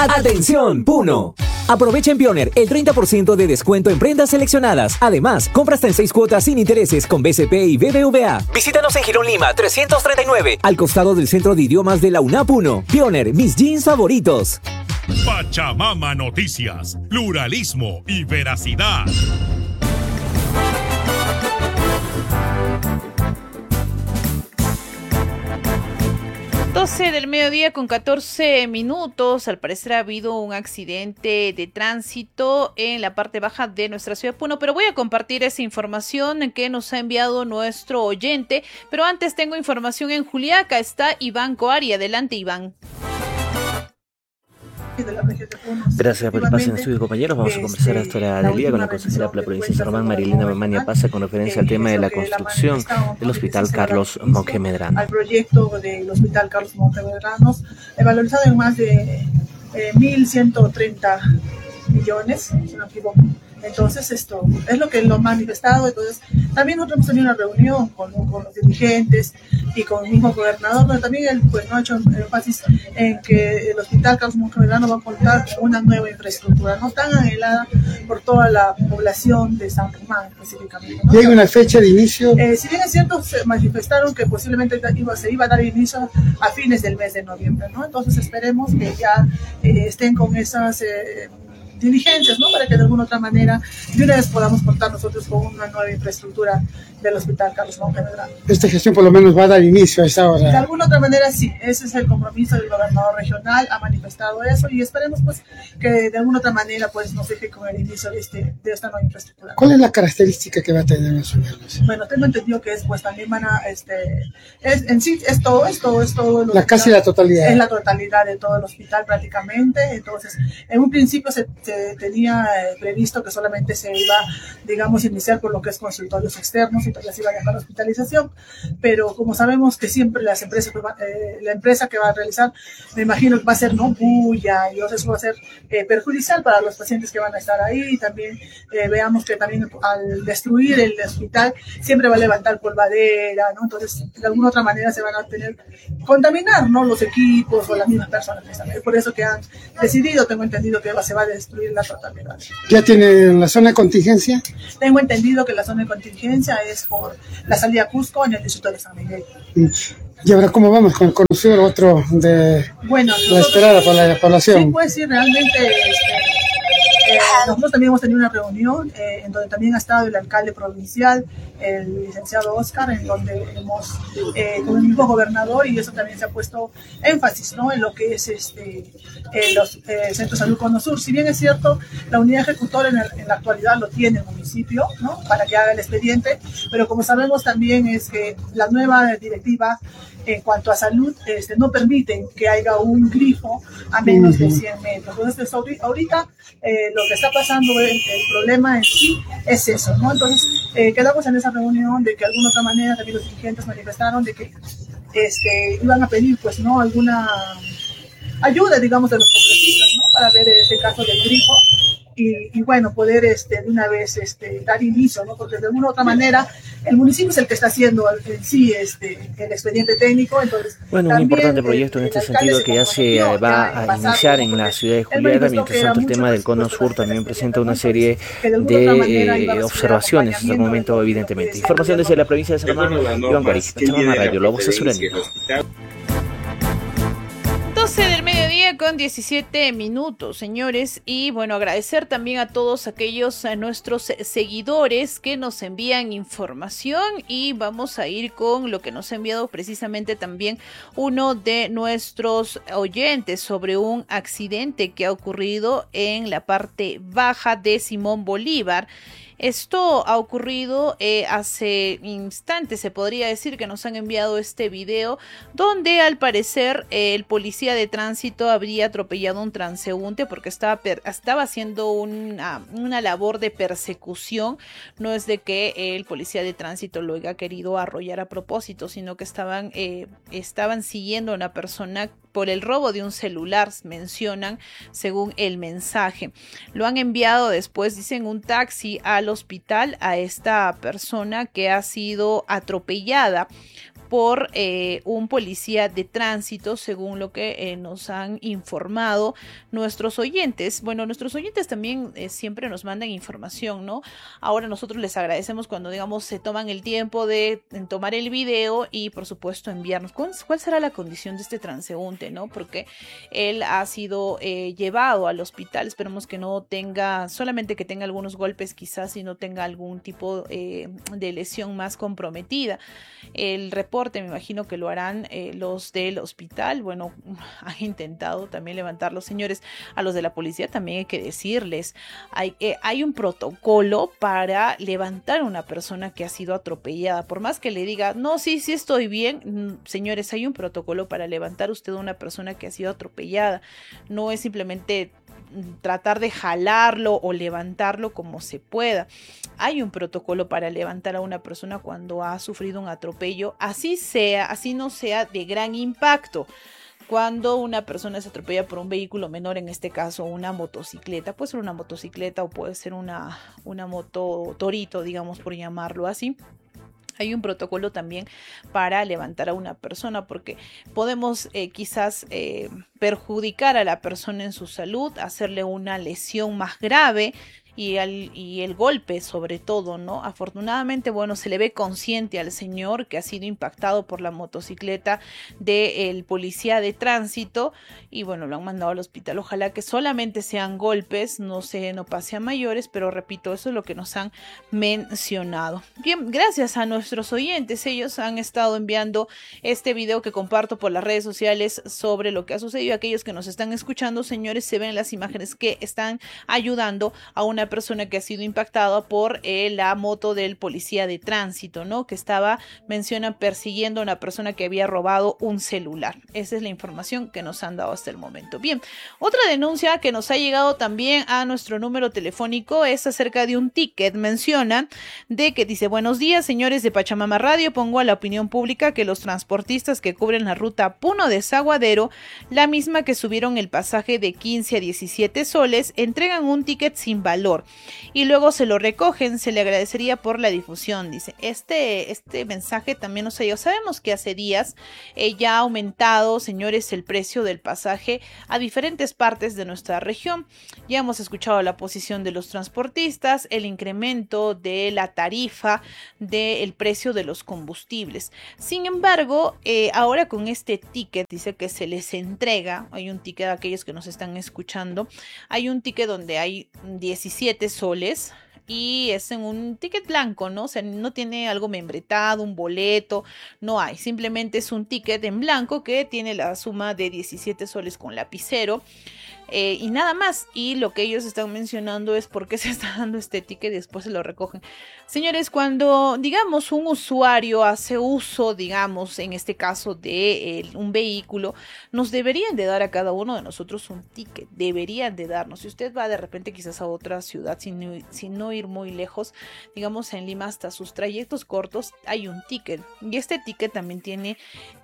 ¡Atención, Puno! Aprovecha en Pioner el 30% de descuento en prendas seleccionadas. Además, compra hasta en 6 cuotas sin intereses con BCP y BBVA. Visítanos en Girón Lima 339, al costado del Centro de Idiomas de la UNAP Puno. Pioner, mis jeans favoritos. Pachamama Noticias, pluralismo y veracidad. 12 del mediodía con 14 minutos. Al parecer ha habido un accidente de tránsito en la parte baja de nuestra ciudad de Puno, pero voy a compartir esa información que nos ha enviado nuestro oyente. Pero antes tengo información en Juliaca. Está Iván Coari. Adelante, Iván. Gracias por el pase en estudio, compañeros. Vamos a conversar hasta la del día con la consejera de la provincia de San Román, Marilena Mamania Pasa, con referencia al tema de la construcción del Hospital Carlos Monge Medrano. Al proyecto del Hospital Carlos Monge Medrano, valorizado en más de 1.130 millones, si no me equivoco. Entonces, esto es lo que lo han manifestado. Entonces, también nosotros hemos tenido una reunión con los dirigentes y con el mismo gobernador, pero también él pues, no ha hecho énfasis en que el Hospital Carlos Monge Medrano va a contar con una nueva infraestructura, no tan anhelada por toda la población de San Román específicamente, ¿no? ¿Hay una fecha de inicio? Si bien es cierto, se manifestaron que posiblemente se iba a dar inicio a fines del mes de noviembre, ¿no? Entonces esperemos que ya estén con esas diligencias, ¿no? Para que de alguna otra manera de una vez podamos contar nosotros con una nueva infraestructura del Hospital Carlos Monge Medrano. Esta gestión por lo menos va a dar inicio a esta hora. De alguna otra manera sí, ese es el compromiso del gobernador regional, ha manifestado eso y esperemos pues que de alguna otra manera pues nos deje con el inicio de esta nueva infraestructura. ¿Cuál es la característica que va a tener los hospitales? Bueno, tengo entendido que es pues también van a, es todo casi la totalidad. Es la totalidad de todo el hospital prácticamente. Entonces, en un principio se tenía previsto que solamente se iba, digamos, iniciar por lo que es consultorios externos y todavía se iba a llamar hospitalización, pero como sabemos que siempre la empresa que va a realizar, me imagino que va a ser no bulla, y eso va a ser perjudicial para los pacientes que van a estar ahí. Y también veamos que también al destruir el hospital siempre va a levantar polvadera, ¿no? Entonces de alguna otra manera se van a contaminar, ¿no? Los equipos o las mismas personas que están ahí. Por eso que han decidido, tengo entendido que se va a destruir la totalidad. ¿Ya tienen la zona de contingencia? Tengo entendido que la zona de contingencia es por la salida a Cusco en el distrito de San Miguel. Y ahora, ¿cómo vamos con el conocido otro de la esperada por la población? Sí, pues sí, realmente nosotros también hemos tenido una reunión en donde también ha estado el alcalde provincial, el licenciado Oscar, en donde hemos con el mismo gobernador, y eso también se ha puesto énfasis, ¿no? En lo que es los centros de salud Cono Sur. Si bien es cierto, la unidad ejecutora en la actualidad lo tiene el municipio, ¿no? Para que haga el expediente, pero como sabemos también es que la nueva directiva en cuanto a salud no permiten que haya un grifo a menos de 100 metros. Entonces ahorita lo que está pasando, el problema en sí es eso, ¿no? Entonces quedamos en esa reunión de que de alguna otra manera también los dirigentes manifestaron de que iban a pedir pues no alguna ayuda, digamos, de los congresistas, ¿no? Para ver este caso del grifo y bueno, poder de una vez dar inicio, ¿no? Porque de alguna otra manera el municipio es el que está haciendo en sí el expediente técnico. Entonces, bueno, un importante proyecto en este sentido que ya se va a iniciar en la ciudad de Juliaca. Mientras tanto, el tema del Cono Sur también presenta una serie de observaciones hasta el momento, evidentemente. Información desde la provincia de San Román, Iván Coari, Pachamama Radio, La Voz Azuleña. 12 del mediodía con 17 minutos, señores, y bueno, agradecer también a todos aquellos a nuestros seguidores que nos envían información, y vamos a ir con lo que nos ha enviado precisamente también uno de nuestros oyentes sobre un accidente que ha ocurrido en la parte baja de Simón Bolívar. Esto ha ocurrido hace instantes, se podría decir, que nos han enviado este video donde al parecer el policía de tránsito habría atropellado a un transeúnte porque estaba haciendo una labor de persecución. No es de que el policía de tránsito lo haya querido arrollar a propósito, sino que estaban siguiendo a una persona por el robo de un celular, mencionan según el mensaje. Lo han enviado después, dicen, un taxi al hospital a esta persona que ha sido atropellada por un policía de tránsito, según lo que nos han informado nuestros oyentes. Bueno, nuestros oyentes también siempre nos mandan información, ¿no? Ahora nosotros les agradecemos cuando, digamos, se toman el tiempo de tomar el video y, por supuesto, enviarnos cuál será la condición de este transeúnte, ¿no? Porque él ha sido llevado al hospital. Esperemos que no tenga, solamente que tenga algunos golpes quizás, y no tenga algún tipo de lesión más comprometida. El reporte me imagino que lo harán los del hospital. Bueno, han intentado también levantar los señores. A los de la policía también hay que decirles, hay un protocolo para levantar a una persona que ha sido atropellada. Por más que le diga, no, sí estoy bien, señores, hay un protocolo para levantar usted a una persona que ha sido atropellada. No es simplemente tratar de jalarlo o levantarlo como se pueda. Hay un protocolo para levantar a una persona cuando ha sufrido un atropello, así no sea de gran impacto. Cuando una persona se atropella por un vehículo menor, en este caso una motocicleta, puede ser una motocicleta o puede ser una moto torito, digamos, por llamarlo así. Hay un protocolo también para levantar a una persona, porque podemos quizás perjudicar a la persona en su salud, hacerle una lesión más grave y el golpe sobre todo, ¿no? Afortunadamente, bueno, se le ve consciente al señor que ha sido impactado por la motocicleta del policía de tránsito y bueno, lo han mandado al hospital. Ojalá que solamente sean golpes, no pase a mayores, pero repito, eso es lo que nos han mencionado. Bien, gracias a nuestros oyentes, ellos han estado enviando este video que comparto por las redes sociales sobre lo que ha sucedido. Aquellos que nos están escuchando, señores, se ven las imágenes que están ayudando a una persona que ha sido impactada por la moto del policía de tránsito, ¿no? Que mencionan, persiguiendo a una persona que había robado un celular. Esa es la información que nos han dado hasta el momento. Bien, otra denuncia que nos ha llegado también a nuestro número telefónico es acerca de un ticket. Menciona de que dice: buenos días, señores de Pachamama Radio, pongo a la opinión pública que los transportistas que cubren la ruta Puno-Desaguadero, la misma que subieron el pasaje de 15 a 17 soles, entregan un ticket sin valor y luego se lo recogen. Se le agradecería por la difusión, dice. Este mensaje también nos ha llegado. Sabemos que hace días ya ha aumentado, señores, el precio del pasaje a diferentes partes de nuestra región. Ya hemos escuchado la posición de los transportistas, el incremento de la tarifa, del precio de los combustibles. Sin embargo, ahora con este ticket, dice que se les entrega, hay un ticket a aquellos que nos están escuchando, hay un ticket donde hay 17 soles y es en un ticket blanco, ¿no? O sea, no tiene algo membretado, un boleto, no hay, simplemente es un ticket en blanco que tiene la suma de 17 soles con lapicero. Y nada más, y lo que ellos están mencionando es por qué se está dando este ticket y después se lo recogen. Señores, cuando, digamos, un usuario hace uso, digamos, en este caso de un vehículo, nos deberían de dar a cada uno de nosotros un ticket, deberían de darnos. Si usted va de repente quizás a otra ciudad sin no ir muy lejos, digamos en Lima, hasta sus trayectos cortos hay un ticket, y este ticket también tiene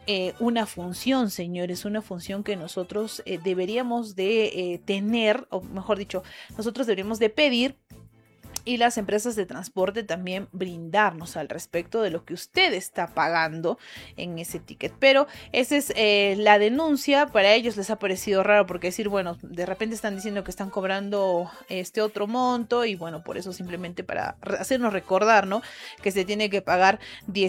una función, señores, una función que nosotros deberíamos de tener, o mejor dicho, nosotros deberíamos de pedir, y las empresas de transporte también brindarnos al respecto de lo que usted está pagando en ese ticket. Pero esa es la denuncia. Para ellos les ha parecido raro, porque decir, bueno, de repente están diciendo que están cobrando este otro monto, y bueno, por eso simplemente para hacernos recordar, ¿no?, que se tiene que pagar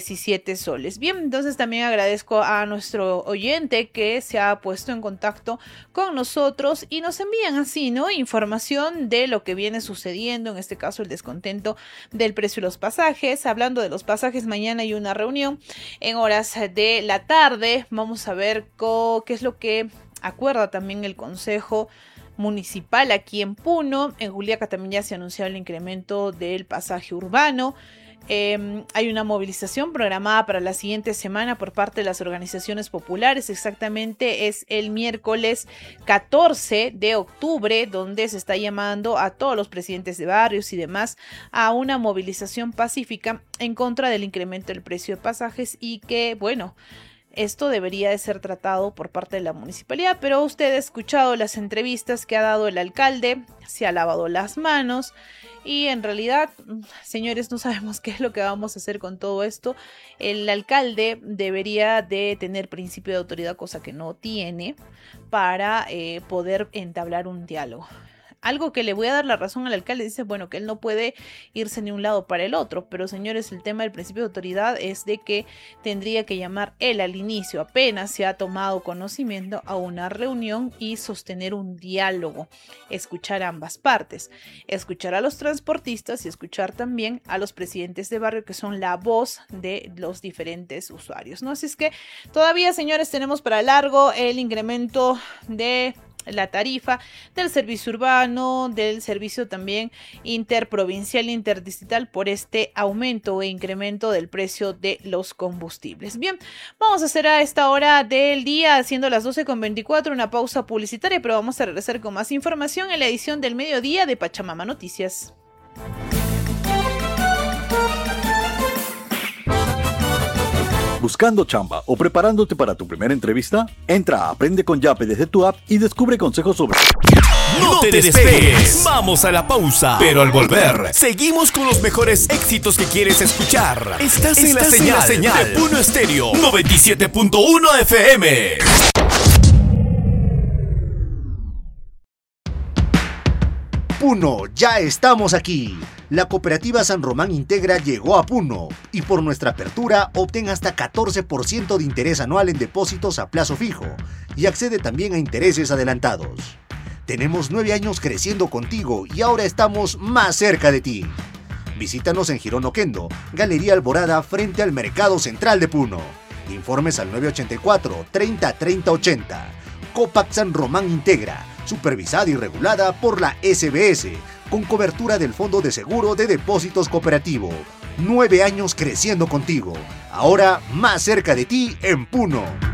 17 soles. Bien, entonces también agradezco a nuestro oyente que se ha puesto en contacto con nosotros y nos envían así, ¿no?, información de lo que viene sucediendo, en este caso el descontento del precio de los pasajes. Hablando de los pasajes, mañana hay una reunión en horas de la tarde. Vamos a ver qué es lo que acuerda también el Consejo Municipal aquí en Puno. En Juliaca también ya se ha anunciado el incremento del pasaje urbano. Hay una movilización programada para la siguiente semana por parte de las organizaciones populares. Exactamente es el miércoles 14 de octubre, donde se está llamando a todos los presidentes de barrios y demás a una movilización pacífica en contra del incremento del precio de pasajes, y que, bueno, esto debería de ser tratado por parte de la municipalidad, pero usted ha escuchado las entrevistas que ha dado el alcalde, se ha lavado las manos y en realidad, señores, no sabemos qué es lo que vamos a hacer con todo esto. El alcalde debería de tener principio de autoridad, cosa que no tiene, para poder entablar un diálogo. Algo que le voy a dar la razón al alcalde, dice, bueno, que él no puede irse ni un lado para el otro, pero señores, el tema del principio de autoridad es de que tendría que llamar él al inicio, apenas se ha tomado conocimiento, a una reunión y sostener un diálogo, escuchar a ambas partes, escuchar a los transportistas y escuchar también a los presidentes de barrio, que son la voz de los diferentes usuarios, ¿no? Así es que todavía, señores, tenemos para largo el incremento de la tarifa del servicio urbano, del servicio también interprovincial e interdistrital por este aumento o incremento del precio de los combustibles. Bien, vamos a hacer a esta hora del día, siendo las 12:24, una pausa publicitaria, pero vamos a regresar con más información en la edición del mediodía de Pachamama Noticias. ¿Buscando chamba o preparándote para tu primera entrevista? Entra a Aprende con Yape desde tu app y descubre consejos sobre... No te despegues. Vamos a la pausa. Pero al volver, seguimos con los mejores éxitos que quieres escuchar. Estás en la señal de Puno Estéreo 97.1 FM. Puno, ya estamos aquí. La cooperativa San Román Integra llegó a Puno y por nuestra apertura obtén hasta 14% de interés anual en depósitos a plazo fijo y accede también a intereses adelantados. Tenemos 9 años creciendo contigo y ahora estamos más cerca de ti. Visítanos en Girón Oquendo, Galería Alborada, frente al Mercado Central de Puno. Informes al 984 30 30 80. Copac San Román Integra, supervisada y regulada por la SBS, con cobertura del Fondo de Seguro de Depósitos Cooperativo. 9 años creciendo contigo, ahora más cerca de ti en Puno.